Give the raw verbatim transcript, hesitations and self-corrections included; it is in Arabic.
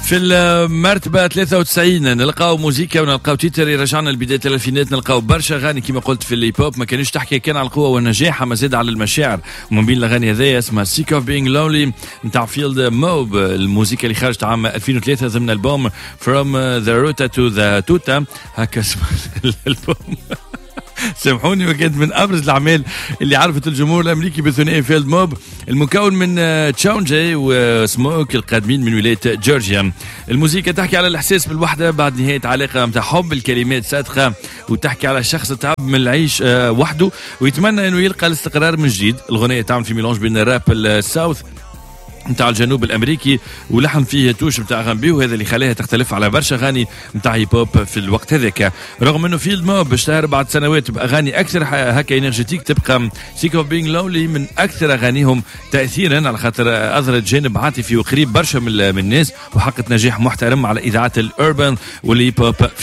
في المرتبة ثلاثة وتسعين نلقاو موزيكا ونلقاو تيتر يرجعنا لبداية الألفينات، نلقاو برشا أغاني كما قلت في الهيب هوب ما كانش تحكي كان على القوة والنجاح أما زاد على المشاعر. ومن بين الأغاني هذيا اسمها سيك اوف بينج لونلي نتاع فيلد موب، الموسيقى اللي خرجت عام ألفين وثلاثة ضمن ألبوم فروم ذا روتا تو ذا توتا، هكا اسم الألبوم. سامحوني، وكانت من ابرز الاعمال اللي عرفت الجمهور الامريكي بالثنائي فيلد موب المكون من تشاونجي وسموك القادمين من ولايه جورجيا. الموسيقى تحكي على الاحساس بالوحده بعد نهايه علاقه متاع حب، الكلمات صادقه وتحكي على شخص تعب من العيش وحده ويتمنى انه يلقى الاستقرار من جديد. الغنيه تعمل في ميلانج بين الراب الساوث نتاع الجنوب الامريكي ولحن فيه توش نتاع غامبي، وهذا اللي خلاها تختلف على برشا اغاني نتاع هيب هوب في الوقت هذاك. رغم انه فيلد موب اشتهر بعد سنوات باغاني اكثر هكا انرجيتيك، تبقى سيك اوف بينج لونلي من اكثر اغانيهم تاثيرا على خاطر اظهرت جانب عاطفي وقريب برشا من الناس وحققت نجاح محترم على اذاعات الاربن والهيب هوب.